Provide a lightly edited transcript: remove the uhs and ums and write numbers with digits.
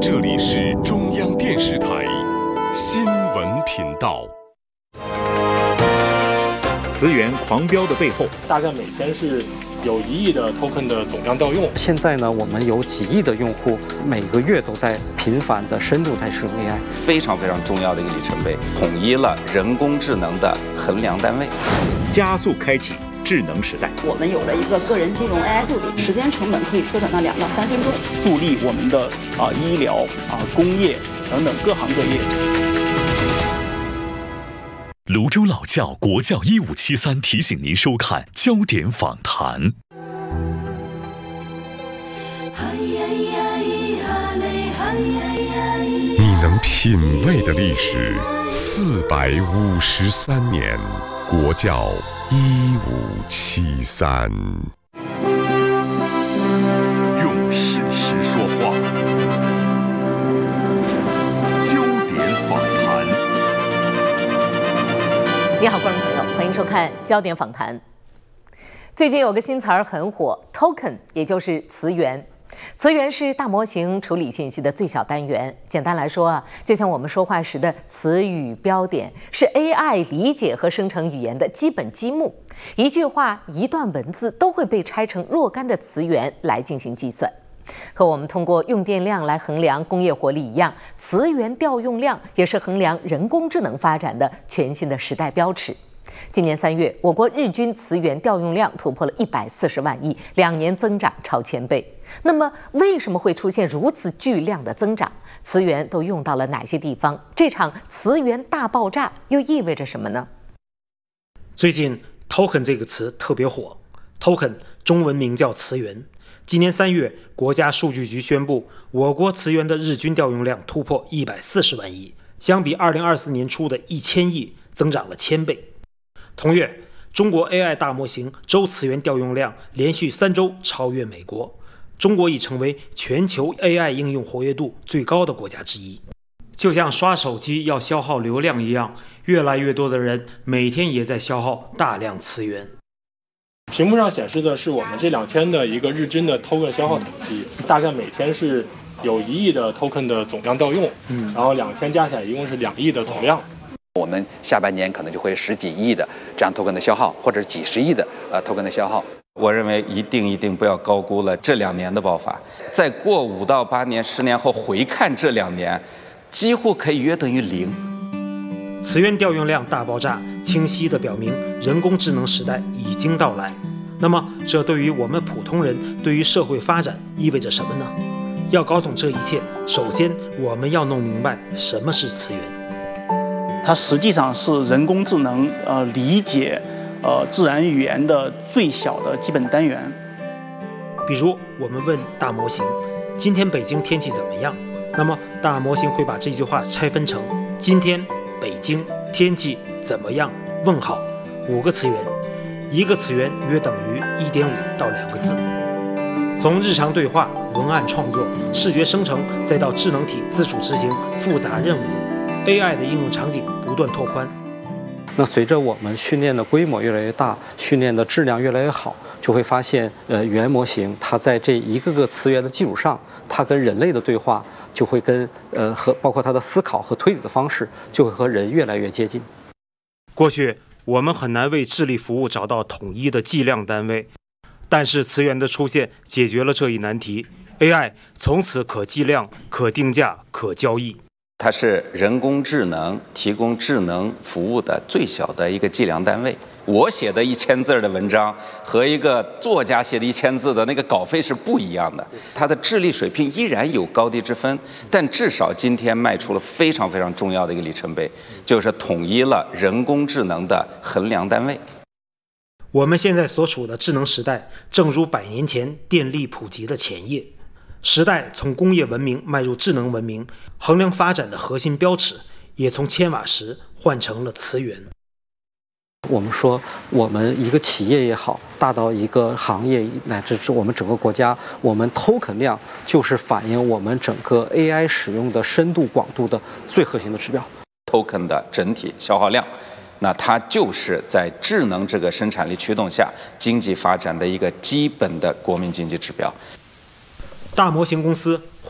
这里是中央电视台新闻频道。 词源狂飙的背后， 大概每天是有1亿的 token 的总量调用。 现在呢，我们有几亿的用户，每个月都在频繁的深度在使用 AI， 非常非常重要的一个里程碑，统一了人工智能的衡量单位， 加速开启智能时代。 我们有了一个个人金融 AI 助理，时间成本可以缩短到2到3分钟， 助力我们的医疗工业等等各行各业。 泸州老窖国教1573提醒您收看焦点访谈。你能品味的历史453年，国教1573。用事实说话，焦点访谈。 你好，观众朋友，欢迎收看《焦点访谈》。最近有个新词儿很火 ，token， 也就是词源。词源是大模型处理信息的最小单元。简单来说啊，就像我们说话时的词语标点，是 AI 理解和生成语言的基本积木。一句话、一段文字都会被拆成若干的词源来进行计算。和我们通过用电量来衡量工业活力一样，词源调用量也是衡量人工智能发展的全新的时代标尺。今年3月，我国日均词源调用量突破了140万亿，2年增长超1000倍。那么，为什么会出现如此巨量的增长？词源都用到了哪些地方？这场词源大爆炸又意味着什么呢？ 最近 token 这个词特别火 ，token 中文名叫词源。今年3月，国家数据局宣布，我国词源的日均调用量突破140万亿，相比2024年初的1000亿，增长了1000倍。同月，中国 AI 大模型周词源调用量连续3周超越美国，中国已成为全球 AI 应用活跃度最高的国家之一。就像刷手机要消耗流量一样，越来越多的人每天也在消耗大量词源。 屏幕上显示的是我们这2天的一个日均的 token 消耗统计，大概每天是有1亿的 token 的总量调用，然后2天加起来一共是2亿的总量。 我们下半年可能就会10几亿的这样 token 的消耗，或者几十亿的token 的消耗。我认为一定不要高估了这2年的爆发。再过5到8年、10年后回看这2年，几乎可以约等于0。 词源调用量大爆炸，清晰地表明人工智能时代已经到来。那么，这对于我们普通人，对于社会发展意味着什么呢？要搞懂这一切，首先我们要弄明白什么是词源。 它实际上是人工智能理解自然语言的最小的基本单元。 比如，我们问大模型：“今天北京天气怎么样？”那么，大模型会把这句话拆分成“今天北京天气怎么样？”问号5个词源，一个词源约等于1.5到2个字。从日常对话、文案创作、视觉生成，再到智能体自主执行复杂任务，AI 的应用场景不断拓宽。 那随着我们训练的规模越来越大，训练的质量越来越好，就会发现，语言模型它在这一个个词源的基础上，它跟人类的对话就会跟和包括它的思考和推理的方式，就会和人越来越接近。 过去我们很难为智力服务找到统一的计量单位，但是词源的出现解决了这一难题。AI 从此可计量、可定价、可交易。 它是人工智能提供智能服务的最小的一个计量单位。我写的1000字的文章和一个作家写的1000字的那个稿费是不一样的，它的智力水平依然有高低之分，但至少今天迈出了非常非常重要的一个里程碑，就是统一了人工智能的衡量单位。 我们现在所处的智能时代，正如100年前电力普及的前夜。时代从工业文明迈入智能文明，衡量发展的核心标尺也从千瓦时换成了词源。 我们说，我们一个企业也好，大到一个行业，乃至是我们整个国家，我们 token 量就是反映我们整个 AI 使用的深度广度的最核心的指标。 token 的整体消耗量，那它就是在智能这个生产力驱动下经济发展的一个基本的国民经济指标。 大模型公司